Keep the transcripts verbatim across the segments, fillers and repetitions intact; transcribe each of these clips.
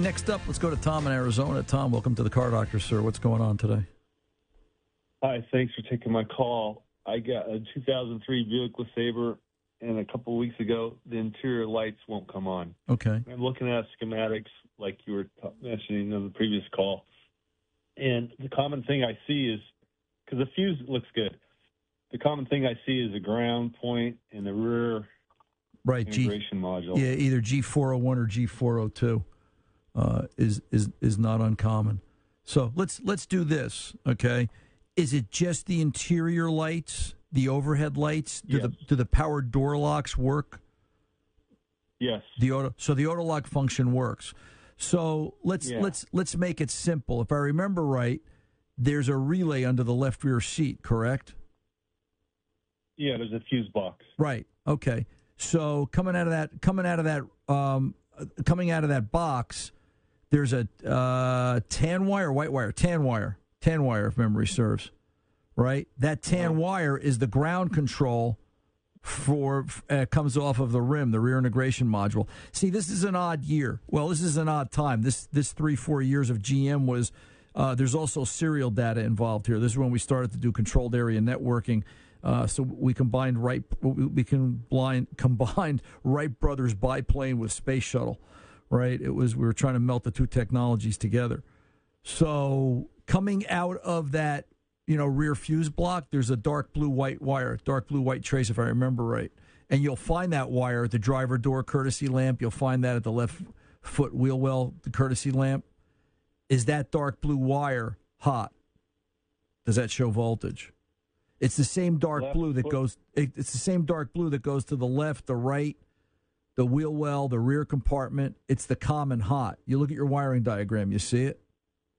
next up, let's go to Tom in Arizona. Tom, welcome to the Car Doctor, sir. What's going on today? Hi, thanks for taking my call. I got a two thousand three Buick LeSabre, and a couple of weeks ago, the interior lights won't come on. Okay. I'm looking at schematics like you were t- mentioning on the previous call, and the common thing I see is, because the fuse looks good, the common thing I see is a ground point and the rear right, integration G, module. Yeah, either G four oh one or G four oh two uh, is is is not uncommon. So let's let's do this, okay? Is it just the interior lights, the overhead lights? Do Yes. the do the power door locks work? Yes. The auto, so the auto lock function works. So let's Yeah. let's let's make it simple. If I remember right, there's a relay under the left rear seat, correct? Yeah, there's a fuse box. Right. Okay. So coming out of that, coming out of that, um, coming out of that box, there's a uh, tan wire, white wire, tan wire, tan wire, if memory serves. Right. That tan Uh-huh. wire is the ground control for uh, comes off of the rim, the rear integration module. See, this is an odd year. Well, this is an odd time. This this three four years of G M was. Uh, there's also serial data involved here. This is when we started to do controlled area networking. Uh, so we combined Wright, we can blind, combined Wright Brothers biplane with space shuttle, right? It was we were trying to melt the two technologies together. So coming out of that, you know, rear fuse block, there's a dark blue white wire, dark blue white trace, if I remember right. And you'll find that wire at the driver door courtesy lamp. You'll find that at the left foot wheel well, the courtesy lamp. Is that dark blue wire hot? Does that show voltage? It's the same dark Left blue that foot. goes. It, it's the same dark blue that goes to the left, the right, the wheel well, the rear compartment. It's the common hot. You look at your wiring diagram. You see it?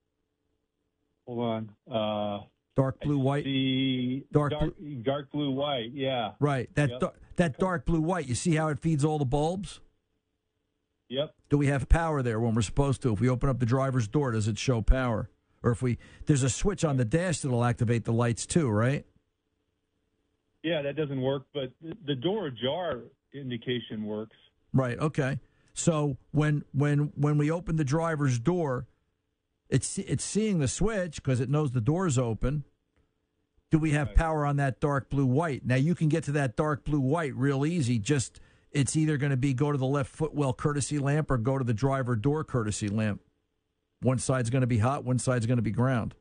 Hold on. Uh, Dark blue, white. The Dark dark, dark blue, white. Yeah. Right. That Yep. dar- that dark blue, white. You see how it feeds all the bulbs? Yep. Do we have power there when we're supposed to? If we open up the driver's door, does it show power? Or if we there's a switch on the dash that'll activate the lights too, right? Yeah, that doesn't work, but the- the door ajar indication works. Right. Okay. So when when when we open the driver's door, it's it's seeing the switch because it knows the door's open. Do we have Right. power on that dark blue white? Now you can get to that dark blue white real easy. Just it's either going to be go to the left footwell courtesy lamp or go to the driver door courtesy lamp. One side's going to be hot, one side's going to be ground.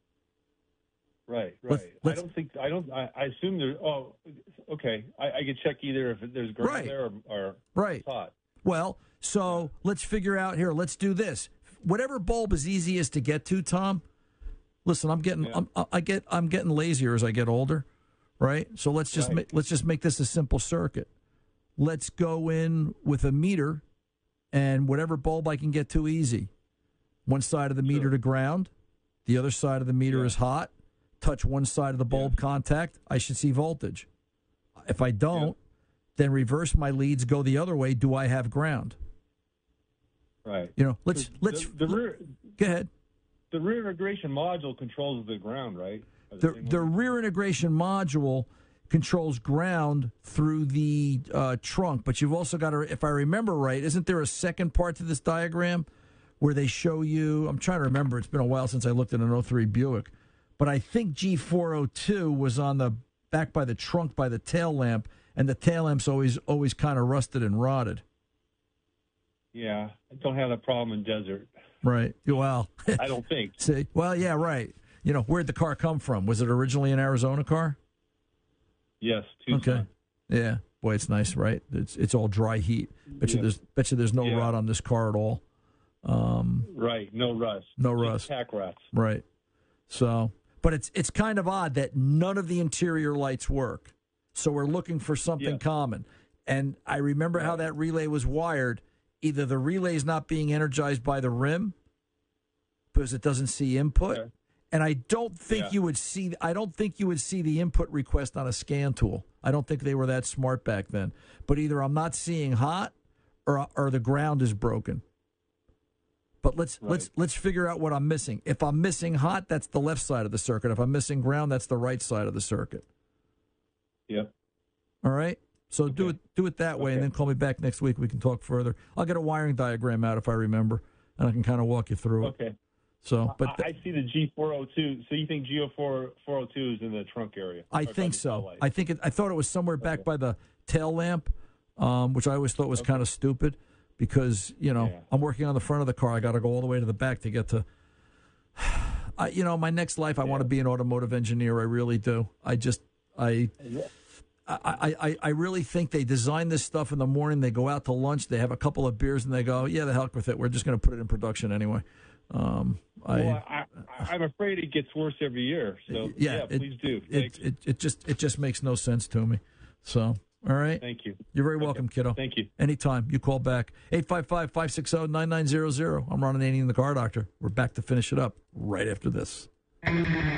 Right, right. Let's- let's- I don't think I don't. I, I assume there. Oh, okay. I, I could check either if there's ground Right. there or, or Right. hot. Well, so let's figure out here. Let's do this. Whatever bulb is easiest to get to, Tom. Listen, I'm getting, Yeah. I'm, I get, I'm getting lazier as I get older, right? So let's just Right. make, let's just make this a simple circuit. Let's go in with a meter, and whatever bulb I can get to easy. One side of the meter Sure. to ground, the other side of the meter Yeah. is hot. Touch one side of the bulb Yeah. contact, I should see voltage. If I don't, then reverse my leads, go the other way. Do I have ground? Right. You know, let's The- let's the, the rear go ahead. the rear integration module controls the ground, right? Or The same the one? rear integration module controls ground through the uh, trunk, but you've also got to, if I remember right, isn't there a second part to this diagram where they show you? I'm trying to remember. It's been a while since I looked at an oh three Buick, but I think G four oh two was on the back by the trunk by the tail lamp, and the tail lamp's always always kind of rusted and rotted. Yeah, I don't have that problem in desert. Right. Well, I don't think. see, well, yeah, right. You know, where'd the car come from? Was it originally an Arizona car? Yes. Tucson. Okay. Yeah. Boy, it's nice, right? It's it's all dry heat. Bet you Yeah. there's bet you there's no Yeah. rot on this car at all. Um, Right. No rust. No Just rust. Tack rats. right. So, but it's it's kind of odd that none of the interior lights work. So we're looking for something Yeah. common. And I remember how that relay was wired. Either the relay is not being energized by the rim because it doesn't see input. Okay. And I don't think Yeah. you would see. I don't think you would see the input request on a scan tool. I don't think they were that smart back then. But either I'm not seeing hot, or or the ground is broken. But let's Right. let's let's figure out what I'm missing. If I'm missing hot, that's the left side of the circuit. If I'm missing ground, that's the right side of the circuit. Yep. All right. So do Okay. it do it that way, and Okay. then call me back next week. We can talk further. I'll get a wiring diagram out if I remember, and I can kind of walk you through it. Okay. So, but I, I see the G four oh two. So you think G four oh two is in the trunk area? I think so. I think it, I thought it was somewhere back okay. by the tail lamp, um, which I always thought was okay. kind of stupid because, you know, yeah. I'm working on the front of the car. I got to go all the way to the back to get to, I, you know, my next life, I yeah. want to be an automotive engineer. I really do. I just, I, I, I, I really think they design this stuff in the morning. They go out to lunch. They have a couple of beers and they go, yeah, the hell with it. We're just going to put it in production anyway. Um, I, well, I, I'm afraid it gets worse every year. So yeah, yeah it, please do. It, it it just it just makes no sense to me. So all right, thank you. You're very welcome, okay. kiddo. Thank you. Anytime you call back eight five five, five six zero, nine nine zero zero. I'm Ron Ananian, the Car Doctor. We're back to finish it up right after this.